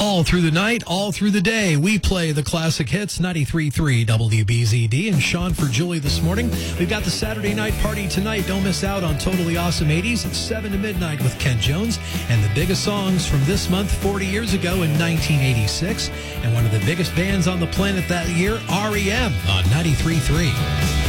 All through the night, all through the day, we play the classic hits, 93.3 WBZD. And Sean for Julie this morning. We've got the Saturday night party tonight. Don't miss out on Totally Awesome 80s at 7 to midnight with Kent Jones. And the biggest songs from this month, 40 years ago in 1986. And one of the biggest bands on the planet that year, REM, on 93.3.